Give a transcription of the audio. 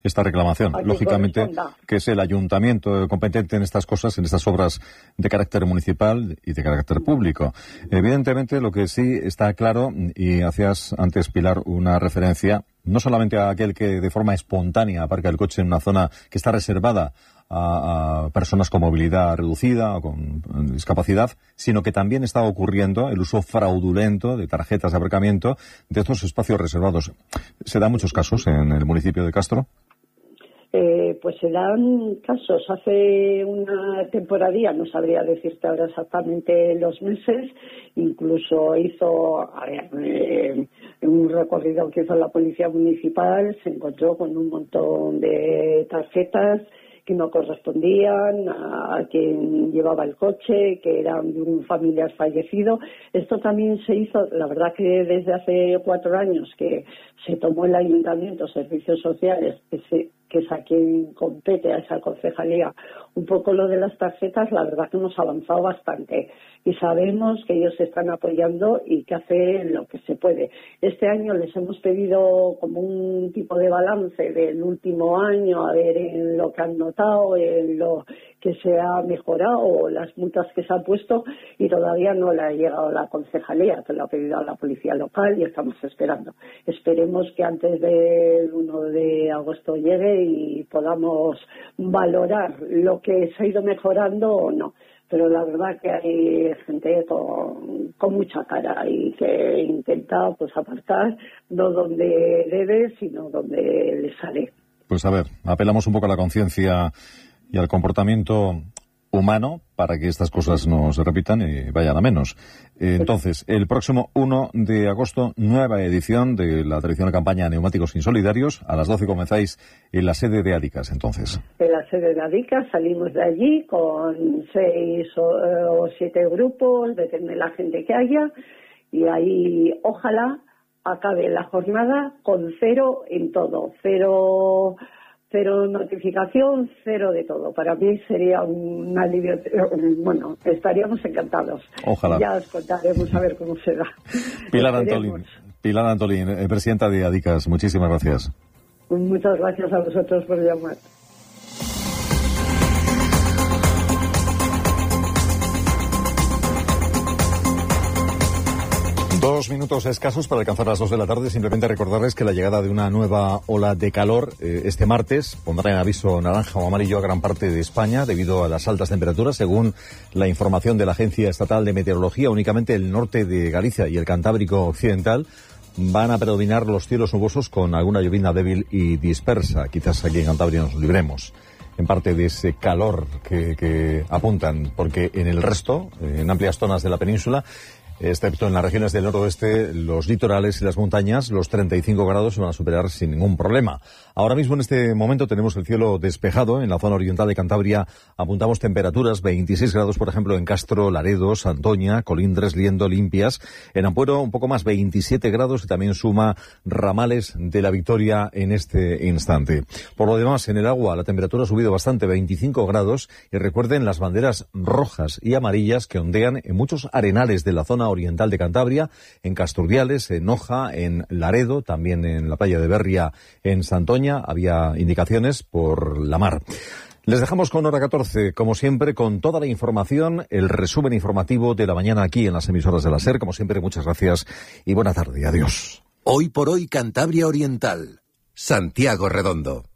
esta reclamación. Lógicamente, que es el ayuntamiento competente en estas cosas, en estas obras de carácter municipal y de carácter público. Evidentemente, lo que sí está claro, y hacías antes, Pilar, una referencia, no solamente a aquel que de forma espontánea aparca el coche en una zona que está reservada a personas con movilidad reducida o con discapacidad, sino que también está ocurriendo el uso fraudulento de tarjetas de aparcamiento de estos espacios reservados. ¿Se dan muchos casos en el municipio de Castro? Pues se dan casos. Hace una temporadía, no sabría decirte ahora exactamente los meses, incluso hizo un recorrido que hizo la Policía Municipal, se encontró con un montón de tarjetas que no correspondían a quien llevaba el coche, que eran de un familiar fallecido. Esto también se hizo, la verdad que desde hace 4 años que se tomó el Ayuntamiento, Servicios Sociales, que es a quien compete a esa concejalía, un poco lo de las tarjetas, la verdad que hemos avanzado bastante y sabemos que ellos se están apoyando y que hacen lo que se puede. Este año les hemos pedido como un tipo de balance del último año, a ver en lo que han notado, en lo que se ha mejorado, las multas que se han puesto, y todavía no le ha llegado la concejalía, que lo ha pedido a la policía local y estamos esperando. Esperemos que antes del 1 de agosto llegue y podamos valorar lo que se ha ido mejorando o no. Pero la verdad que hay gente con mucha cara y que intenta pues aparcar no donde debe, sino donde le sale. Pues a ver, apelamos un poco a la conciencia y al comportamiento humano para que estas cosas no se repitan y vayan a menos. Entonces, el próximo 1 de agosto, nueva edición de la tradicional campaña Neumáticos Insolidarios. A las 12 comenzáis en la sede de Adicas, entonces. En la sede de Adicas salimos de allí con 6 o 7 grupos, depende de la gente que haya, y ahí ojalá acabe la jornada con 0 en todo. Cero notificación, 0 de todo. Para mí sería un alivio. Bueno, estaríamos encantados. Ojalá. Ya os contaremos a ver cómo será. Pilar Antolín, presidenta de Adicas, muchísimas gracias. Muchas gracias a vosotros por llamar. 2 minutos escasos para alcanzar las 2 de la tarde. Simplemente recordarles que la llegada de una nueva ola de calor este martes pondrá en aviso naranja o amarillo a gran parte de España debido a las altas temperaturas. Según la información de la Agencia Estatal de Meteorología, únicamente el norte de Galicia y el Cantábrico Occidental van a predominar los cielos nubosos con alguna llovizna débil y dispersa. Quizás aquí en Cantabria nos libremos en parte de ese calor que apuntan, porque en el resto, en amplias zonas de la península, excepto en las regiones del noroeste, los litorales y las montañas, los 35 grados se van a superar sin ningún problema. Ahora mismo, en este momento, tenemos el cielo despejado. En la zona oriental de Cantabria apuntamos temperaturas 26 grados, por ejemplo, en Castro, Laredo, Santoña, Colindres, Liendo, Limpias. En Ampuero, un poco más, 27 grados, y también suma Ramales de la Victoria en este instante. Por lo demás, en el agua la temperatura ha subido bastante, 25 grados, y recuerden las banderas rojas y amarillas que ondean en muchos arenales de la zona oriental de Cantabria, en Casturdiales, en Noja, en Laredo, también en la playa de Berria, en Santoña, había indicaciones por la mar. Les dejamos con hora 14, como siempre, con toda la información, el resumen informativo de la mañana aquí en las emisoras de la SER. Como siempre, muchas gracias y buena tarde. Adiós. Hoy por hoy, Cantabria Oriental. Santiago Redondo.